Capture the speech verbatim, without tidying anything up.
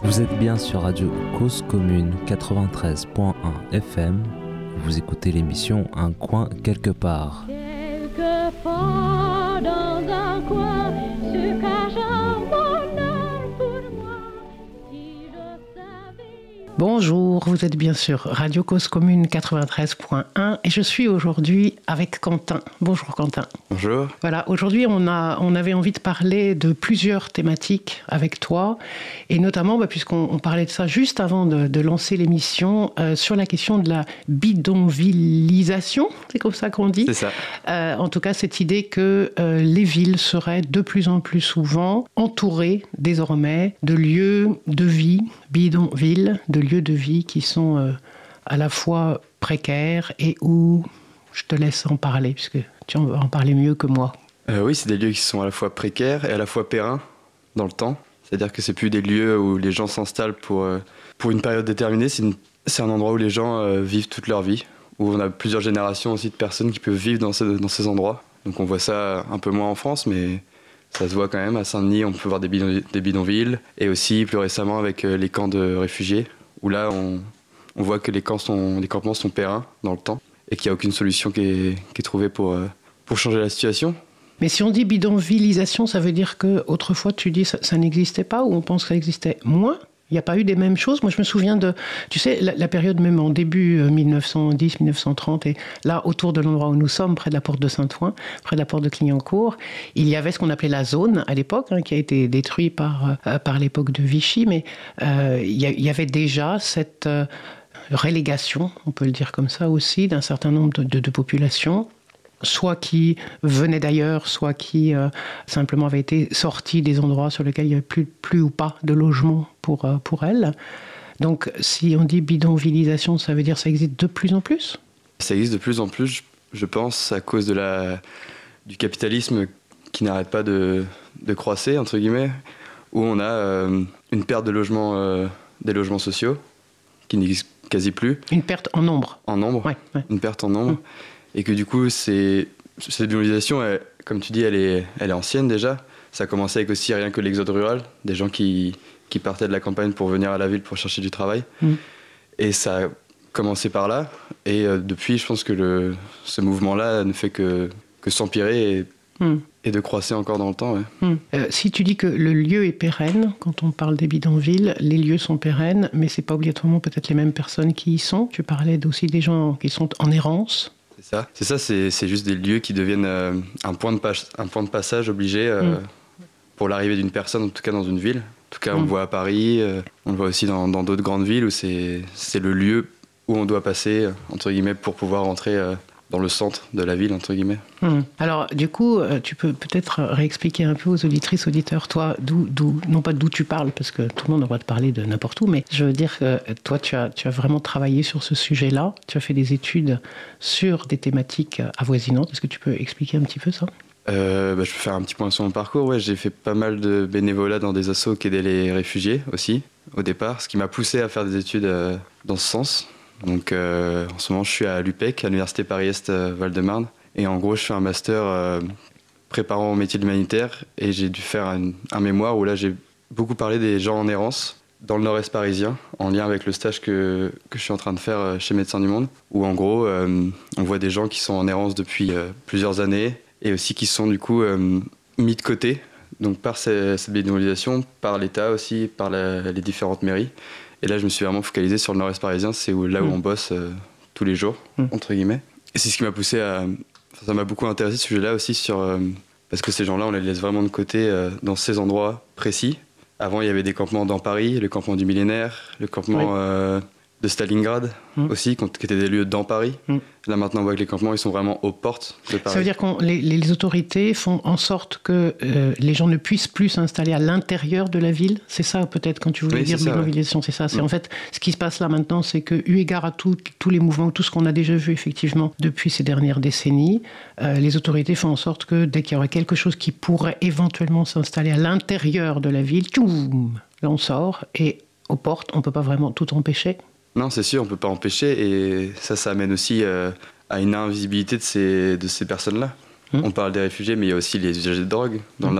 Vous êtes bien sur Radio Cause Commune quatre-vingt-treize point un F M. Vous écoutez l'émission Un coin quelque part. Quelquefois dans un coin se cache un bonheur pour moi. Si je savais... Bonjour, vous êtes bien sur Radio Cause Commune quatre-vingt-treize point un et je suis aujourd'hui avec Quentin. Bonjour Quentin. Bonjour. Voilà, aujourd'hui on, a, on avait envie de parler de plusieurs thématiques avec toi et notamment, bah, puisqu'on on parlait de ça juste avant de, de lancer l'émission, euh, sur la question de la bidonvillisation, c'est comme ça qu'on dit. C'est ça. Euh, en tout cas, cette idée que euh, les villes seraient de plus en plus souvent entourées désormais de lieux de vie, bidonvilles, de lieux de vie qui sont euh, à la fois précaires et où je te laisse en parler, puisque tu en vas en parler mieux que moi. Euh, oui, c'est des lieux qui sont à la fois précaires et à la fois périns dans le temps. C'est-à-dire que c'est plus des lieux où les gens s'installent pour, euh, pour une période déterminée. C'est, une, c'est un endroit où les gens euh, vivent toute leur vie, où on a plusieurs générations aussi de personnes qui peuvent vivre dans, ce, dans ces endroits. Donc on voit ça un peu moins en France, mais ça se voit quand même. À Saint-Denis, on peut voir des, bidon, des bidonvilles. Et aussi, plus récemment, avec euh, les camps de réfugiés, où là, on, on voit que les, camps sont, les campements sont périns dans le temps et qu'il n'y a aucune solution qui est, qui est trouvée pour, euh, pour changer la situation. Mais si on dit bidonvillisation, ça veut dire qu'autrefois, tu dis ça, ça n'existait pas ou on pense que ça existait moins? Il n'y a pas eu des mêmes choses? Moi, je me souviens de, tu sais, la, la période même en début euh, dix-neuf cent dix dix-neuf cent trente, et là, autour de l'endroit où nous sommes, près de la porte de Saint-Ouen, près de la porte de Clignancourt, il y avait ce qu'on appelait la zone à l'époque, hein, qui a été détruite par, euh, par l'époque de Vichy, mais euh, il, y a, il y avait déjà cette euh, relégation, on peut le dire comme ça aussi, d'un certain nombre de, de, de populations, soit qui venaient d'ailleurs, soit qui euh, simplement avaient été sortis des endroits sur lesquels il n'y avait plus, plus ou pas de logement pour, euh, pour elles. Donc si on dit bidonvillisation, ça veut dire que ça existe de plus en plus? Ça existe de plus en plus, je pense, à cause de la, du capitalisme qui n'arrête pas de, de croisser, entre guillemets, où on a euh, une perte de logements, euh, des logements sociaux, qui n'existent quasi plus. Une perte en nombre. En nombre, ouais, ouais. Une perte en nombre. Mmh. Et que du coup, c'est, cette bidonvillisation, elle, comme tu dis, elle est, elle est ancienne déjà. Ça a commencé avec aussi rien que l'exode rural, des gens qui, qui partaient de la campagne pour venir à la ville pour chercher du travail. Mmh. Et ça a commencé par là. Et euh, depuis, je pense que le, ce mouvement-là ne fait que, que s'empirer et, mmh. et de croisser encore dans le temps. Ouais. Mmh. Euh, si tu dis que le lieu est pérenne, quand on parle des bidonvilles, les lieux sont pérennes, mais c'est pas obligatoirement peut-être les mêmes personnes qui y sont. Tu parlais aussi des gens qui sont en errance. C'est ça, c'est, ça c'est, c'est juste des lieux qui deviennent euh, un, point de pas- un point de passage obligé euh, mmh. pour l'arrivée d'une personne, en tout cas dans une ville. En tout cas, on mmh. le voit à Paris, euh, on le voit aussi dans, dans d'autres grandes villes où c'est, c'est le lieu où on doit passer, entre guillemets, pour pouvoir rentrer euh, dans le centre de la ville, entre guillemets. Mmh. Alors, du coup, tu peux peut-être réexpliquer un peu aux auditrices, auditeurs, toi, d'où, d'où, non pas d'où tu parles, parce que tout le monde a le droit de parler de n'importe où, mais je veux dire que toi, tu as, tu as vraiment travaillé sur ce sujet-là, tu as fait des études sur des thématiques avoisinantes. Est-ce que tu peux expliquer un petit peu ça ? euh, bah, Je peux faire un petit point sur mon parcours. Ouais, j'ai fait pas mal de bénévolat dans des assos qui aidaient les réfugiés aussi, au départ, ce qui m'a poussé à faire des études euh, dans ce sens. Donc euh, en ce moment, je suis à l'U P E C, à l'Université Paris-Est euh, Val-de-Marne. Et en gros, je fais un master euh, préparant au métier de l'humanitaire. Et j'ai dû faire un, un mémoire où là, j'ai beaucoup parlé des gens en errance dans le nord-est parisien, en lien avec le stage que, que je suis en train de faire chez Médecins du Monde. Où en gros, euh, on voit des gens qui sont en errance depuis euh, plusieurs années et aussi qui sont du coup euh, mis de côté. Donc par ces, cette bidonvillisation, par l'État aussi, par la, les différentes mairies. Et là, je me suis vraiment focalisé sur le nord-est parisien, c'est où, là où mmh. on bosse euh, tous les jours, mmh. entre guillemets. Et c'est ce qui m'a poussé à... Ça m'a beaucoup intéressé, ce sujet-là aussi, sur, euh, parce que ces gens-là, on les laisse vraiment de côté euh, dans ces endroits précis. Avant, il y avait des campements dans Paris, le campement du Millénaire, le campement oui. euh, de Stalingrad mmh. aussi, qui étaient des lieux dans Paris. Mmh. Là, maintenant, on voit que les campements, ils sont vraiment aux portes de Paris. Ça veut dire que les, les autorités font en sorte que euh, les gens ne puissent plus s'installer à l'intérieur de la ville. C'est ça, peut-être, quand tu voulais oui, dire bidonvillisation, ouais. c'est ça. C'est mmh. en fait, ce qui se passe là maintenant, c'est que, eu égard à tout, tous les mouvements, tout ce qu'on a déjà vu, effectivement, depuis ces dernières décennies, euh, les autorités font en sorte que, dès qu'il y aurait quelque chose qui pourrait éventuellement s'installer à l'intérieur de la ville, tchoum, là, on sort, et aux portes, on ne peut pas vraiment tout empêcher. Non, c'est sûr, on ne peut pas empêcher, et ça, ça amène aussi euh, à une invisibilité de ces, de ces personnes-là. Mmh. On parle des réfugiés, mais il y a aussi les usagers de drogue dans mmh. le